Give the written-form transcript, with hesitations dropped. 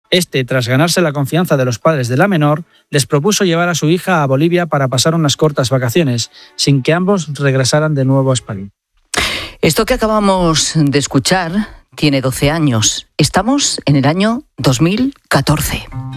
Este, tras ganarse la confianza de los padres de la menor, les propuso llevar a su hija a Bolivia para pasar unas cortas vacaciones, sin que ambos regresaran de nuevo a España. Esto que acabamos de escuchar tiene 12 años. Estamos en el año 2014.